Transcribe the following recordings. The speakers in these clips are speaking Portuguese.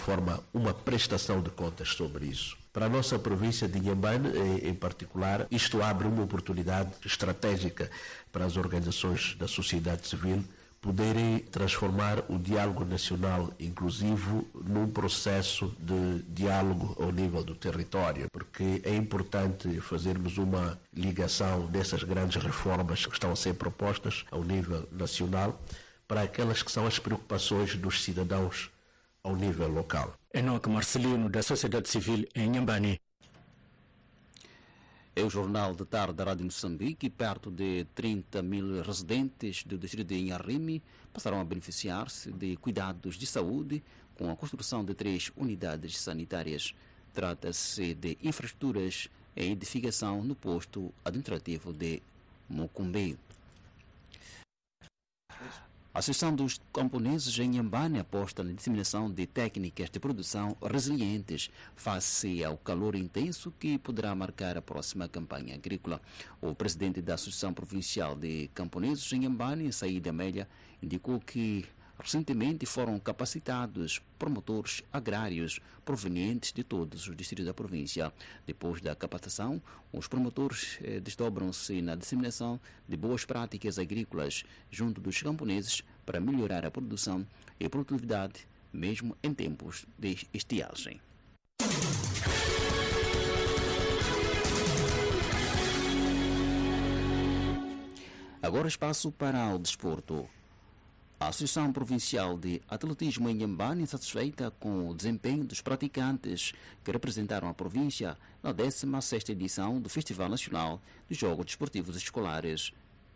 forma uma prestação de contas sobre isso. Para a nossa província de Inhambane, em particular, isto abre uma oportunidade estratégica para as organizações da sociedade civil poderem transformar o diálogo nacional inclusivo num processo de diálogo ao nível do território, porque é importante fazermos uma ligação dessas grandes reformas que estão a ser propostas ao nível nacional para aquelas que são as preocupações dos cidadãos ao nível local. Enoque Marcelino, da Sociedade Civil em Inhambane. É o Jornal de Tarde da Rádio Moçambique. Perto de 30 mil residentes do distrito de Inharime passarão a beneficiar-se de cuidados de saúde com a construção de 3 unidades sanitárias. Trata-se de infraestruturas em edificação no posto administrativo de Mucumbe. A Associação dos Camponeses em Inhambane aposta na disseminação de técnicas de produção resilientes face ao calor intenso que poderá marcar a próxima campanha agrícola. O presidente da Associação Provincial de Camponeses em Inhambane, Saída Amélia, indicou que recentemente foram capacitados promotores agrários provenientes de todos os distritos da província. Depois da capacitação, os promotores desdobram-se na disseminação de boas práticas agrícolas junto dos camponeses para melhorar a produção e produtividade, mesmo em tempos de estiagem. Agora espaço para o desporto. A Associação Provincial de Atletismo em Inhambane, satisfeita com o desempenho dos praticantes que representaram a província na 16ª edição do Festival Nacional de Jogos Desportivos Escolares.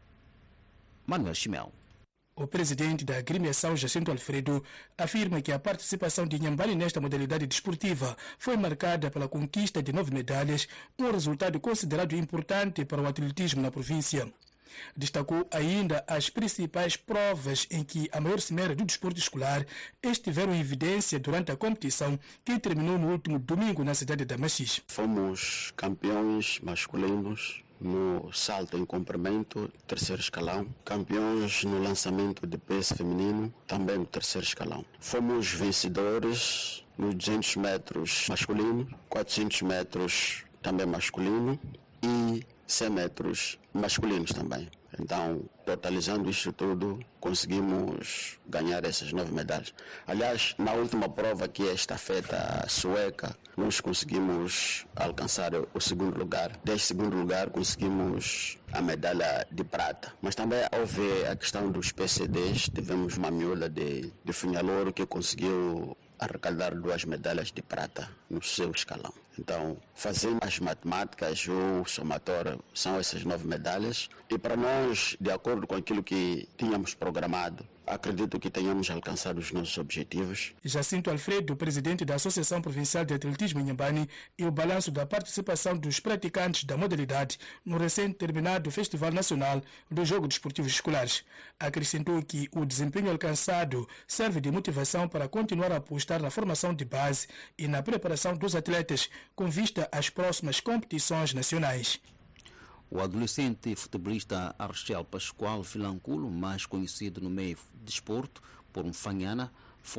Manuel Chimel. O presidente da agremiação, Jacinto Alfredo, afirma que a participação de Inhambane nesta modalidade desportiva foi marcada pela conquista de 9 medalhas, um resultado considerado importante para o atletismo na província. Destacou ainda as principais provas em que a maior cimeira do desporto escolar estiveram em evidência durante a competição que terminou no último domingo na cidade de Machis. Fomos campeões masculinos no salto em comprimento, 3º escalão, campeões no lançamento de peso feminino, também no 3º escalão. Fomos vencedores nos 200 metros masculino, 400 metros também masculino e 100 metros masculinos também. Então, totalizando isto tudo, conseguimos ganhar essas 9 medalhas. Aliás, na última prova, que é a estafeta sueca, nós conseguimos alcançar o 2º lugar. Deste 2º lugar, conseguimos a medalha de prata. Mas também houve a questão dos PCDs. Tivemos uma miúda de Funhalouro que conseguiu arrecadar 2 medalhas de prata no seu escalão. Então, fazendo as matemáticas, o somatório são essas 9 medalhas. E para nós, de acordo com aquilo que tínhamos programado, acredito que tenhamos alcançado os nossos objetivos. Jacinto Alfredo, presidente da Associação Provincial de Atletismo em Inhambane, e o balanço da participação dos praticantes da modalidade no recém-terminado Festival Nacional dos Jogos Desportivos Escolares. Acrescentou que o desempenho alcançado serve de motivação para continuar a apostar na formação de base e na preparação dos atletas com vista às próximas competições nacionais. O adolescente futebolista Archel Pascoal Vilanculo, mais conhecido no meio de desporto por Fanhana,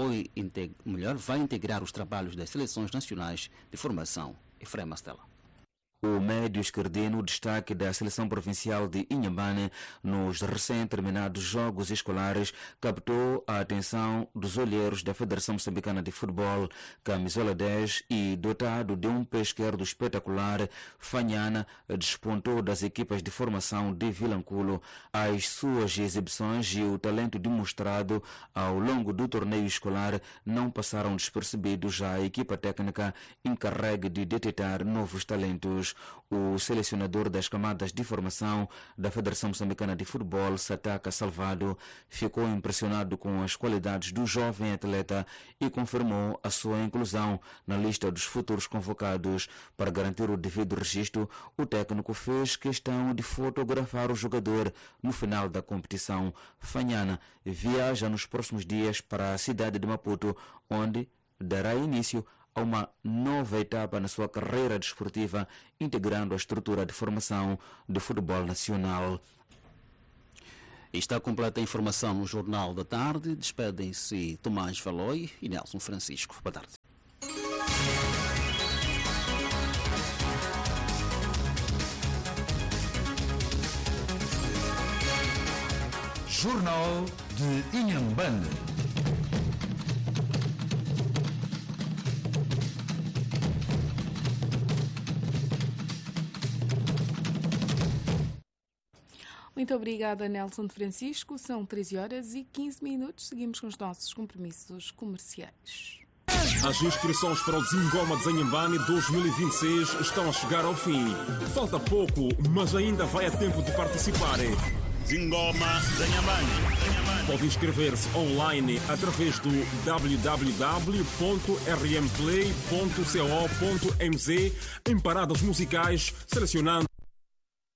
vai integrar os trabalhos das seleções nacionais de formação. Efraim Mastela. O médio esquerdino, destaque da Seleção Provincial de Inhambane nos recém-terminados Jogos Escolares, captou a atenção dos olheiros da Federação Moçambicana de Futebol, camisola 10, e dotado de um pé esquerdo espetacular, Fanhana despontou das equipas de formação de Vilanculo. As suas exibições e o talento demonstrado ao longo do torneio escolar não passaram despercebidos à equipa técnica encarregue de detectar novos talentos. O selecionador das camadas de formação da Federação Moçambicana de Futebol, Sataka Salvado, ficou impressionado com as qualidades do jovem atleta e confirmou a sua inclusão na lista dos futuros convocados. Para garantir o devido registro, o técnico fez questão de fotografar o jogador no final da competição. Fanhana viaja nos próximos dias para a cidade de Maputo, onde dará início a uma nova etapa na sua carreira desportiva, integrando a estrutura de formação do futebol nacional. Está completa a informação no Jornal da Tarde. Despedem-se Tomás Valoi e Nelson Francisco. Boa tarde. Jornal de Inhambane. Muito obrigada, Nelson Francisco. São 13h15. Seguimos com os nossos compromissos comerciais. As inscrições para o Zingoma de Inhambane 2026 estão a chegar ao fim. Falta pouco, mas ainda vai a tempo de participar. Zingoma de Inhambane. Pode inscrever-se online através do www.rmplay.co.mz em paradas musicais, selecionando